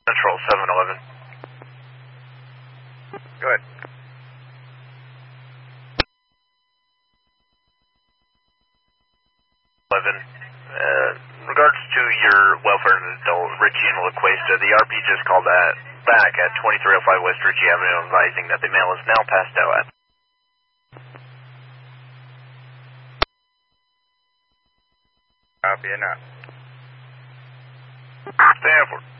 Central 711. Go ahead. In regards to your welfare and adult Richie and LaQuesta, the RP just called that back at 2305 West Ritchie Avenue, advising that the mail is now passed out at. Copy enough. Stanford.